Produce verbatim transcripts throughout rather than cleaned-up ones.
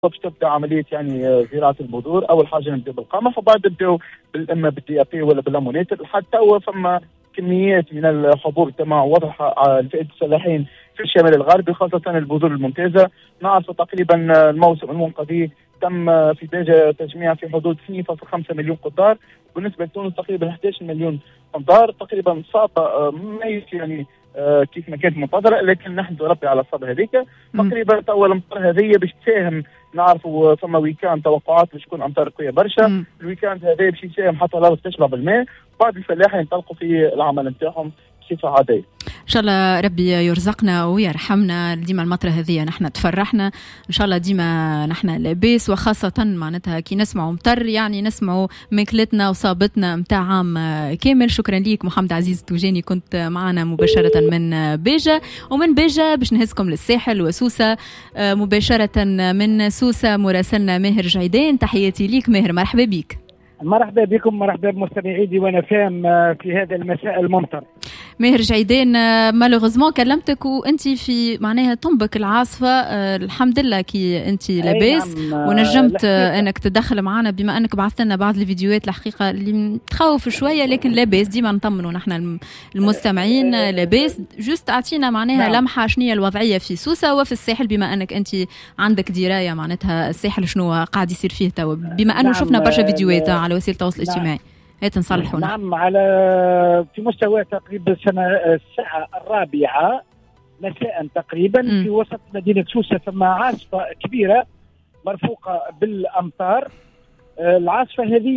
باش تبدا عمليه يعني زراعه البذور. اول حاجه نبداو بالقمح وبعد نبداو اما بالدي ابي ولا بالامونيتر. حتى هو فما كميات من الحبوب تما واضحه لفئه الفلاحين في الشمال الغربي، خاصه البذور الممتازه. نعرف تقريبا الموسم المنقضي تم في بيجا تجميع في حدود اثنين فاصلة خمسة مليون قطار، بالنسبه لتونس تقريبا احد عشر مليون قطار، تقريبا صافه ميت يعني آه كيف ما كانت منتظره، لكن نحمد ربي على الصبر هذيك. تقريبا تو الامطار هذه باش تساهم، نعرفوا فما ويكاند توقعات باش تكون امطار قويه برشا. الويكاند هذا باش يساهم حتى الارض تشبع بالماء، بعد الفلاحين ينطلقوا في العمل نتاعهم بصفه عاديه. ان شاء الله ربي يرزقنا ويرحمنا. ديما المطره هذه نحن تفرحنا ان شاء الله، ديما نحن لاباس، وخاصه معناتها كي نسمعوا مطر يعني نسمعوا ماكلتنا وصابتنا متاع عام كامل. شكرا ليك محمد عزيز توجاني، كنت معنا مباشره من بيجا. ومن بيجا باش نهزكم للساحل وسوسه مباشره من سوسه مراسلنا ماهر جعيدان. تحياتي ليك ماهر، مرحبا بك. مرحبا بكم، مرحبا بمستمعي ديوان فام في هذا المساء الممطر. ماهر جعيدان، مالوغزمون كلمتك وانت في معناها تنبك العاصفه. أه الحمد لله كي انت لاباس نعم، ونجمت أه انك تدخل معنا بما انك بعثت لنا بعض الفيديوهات الحقيقه اللي تخوف شويه، لكن لاباس ديما نطمنوا نحن المستمعين. أه لاباس جوست اعطينا معناها نعم. لمحه شنية الوضعيه في سوسه وفي الساحل، بما انك انت عندك درايه معناتها الساحل شنو قاعد يصير فيه تو، بما انه نعم شفنا برشا فيديوهات نعم على وسائل التواصل الاجتماعي. هات نصلحونا. نعم، على في مستوى تقريبا السنة الساعة الرابعة مساء تقريبا م. في وسط مدينة سوسة ثم عاصفة كبيرة مرفوقة بالأمطار. العاصفة هذه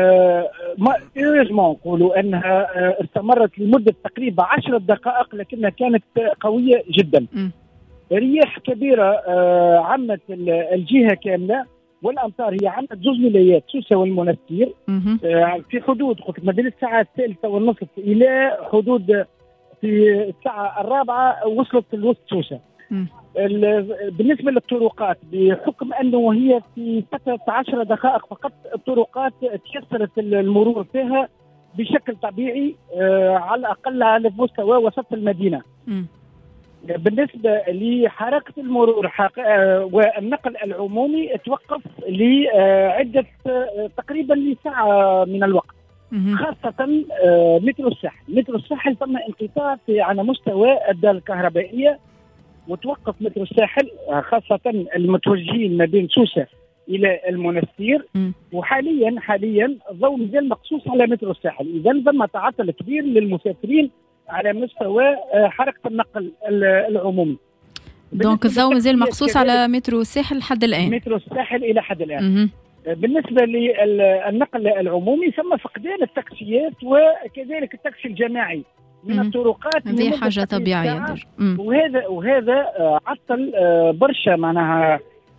ما نقولوا أنها استمرت لمدة تقريبا عشر دقائق، لكنها كانت قوية جدا. م. رياح كبيرة عمت الجهة كاملة، والامطار هي عملت زوج ولايات سوسه والمنستير آه في حدود قلت ما بين الساعه الثالثه والنصف الى حدود في الساعه الرابعه وصلت لوسط سوسه. بالنسبه للطرقات، بحكم انه هي في فتره عشر دقائق فقط الطرقات تيسرت المرور فيها بشكل طبيعي آه على الاقل على مستوى وسط المدينه. م. بالنسبة لحركة المرور والنقل العمومي توقف لعدة تقريبا لساعة من الوقت، خاصة مترو الساحل. مترو الساحل تم انقطاع في على مستوى الدالة الكهربائية، وتوقف مترو الساحل خاصة المتوجهين ما بين سوسة إلى المنستير. وحاليا حاليا الضوء مازال مقصوص على مترو الساحل، إذا ثم تعطل كبير للمسافرين على مستوى حركة النقل العمومي. دونك الضوء مازال مخصوص على مترو الساحل لحد الآن. مترو الساحل إلى حد الآن. م- بالنسبة للنقل العمومي ثم فقدان التاكسيات وكذلك التاكسي الجماعي من م- الطرقات. هذه حاجة طبيعية. وهذا وهذا عطل برشا معناها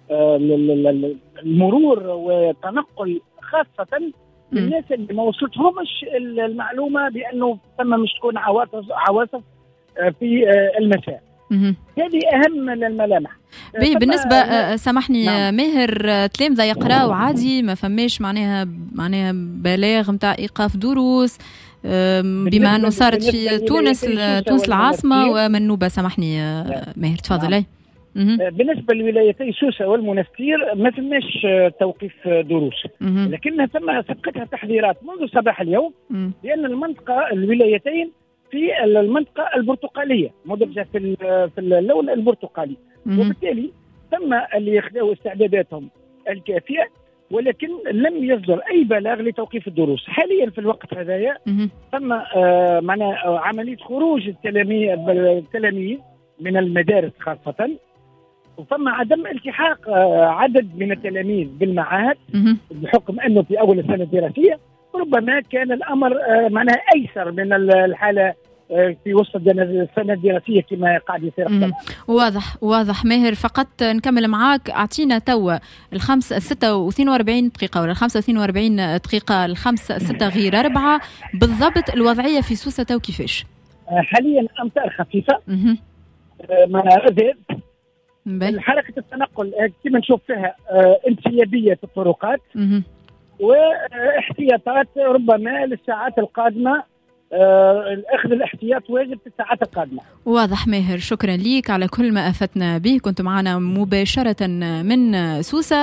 المرور والتنقل، خاصة الناس اللي ما وصلتهمش المعلومه بانه ثم مش تكون عواصف عواصف في المساء. هذه اهم الملامح. بالنسبه سامحني نعم. ماهر، تلامذه يقراوا عادي ما فماش معناها معناها بلاغ نتاع ايقاف دروس بما انه صارت في تونس تونس العاصمه ومنوبه؟ سامحني ماهر تفضل. نعم. بالنسبة لولايتي سوسة والمنستير ما فماش توقيف دروس، لكنها ثم سبقتها تحذيرات منذ صباح اليوم، لأن المنطقة الولايتين في المنطقة البرتقالية مدرجة في في اللون البرتقالي، وبالتالي ثم اللي يخذوا استعداداتهم الكافية، ولكن لم يصدر أي بلاغ لتوقيف الدروس. حاليا في الوقت هذايا ثم آه معنا عملية خروج التلاميذ التلاميذ من المدارس خاصة، وثم عدم التحاق عدد من التلاميذ بالمعاهد بحكم أنه في أول السنة الدراسية. ربما كان الأمر معناها أيسر من الحالة في وسط السنة الدراسية كما قاعد يصير. واضح واضح ماهر. فقط نكمل معاك، أعطينا توا الخمس ستة واثنين وأربعين دقيقة ولا الخمسة واثنين وأربعين دقيقة الخمسة ستة غير أربعة بالضبط الوضعية في سوسة تو كيفاش؟ حاليا أمطار خفيفة مع رذاذ. حركة التنقل كما نشوف فيها انسيابية في الطرقات واحتياطات ربما للساعات القادمة اخذ الاحتياط واجب في الساعات القادمه. واضح ماهر، شكرا ليك على كل ما افدنا به، كنت معنا مباشره من سوسه.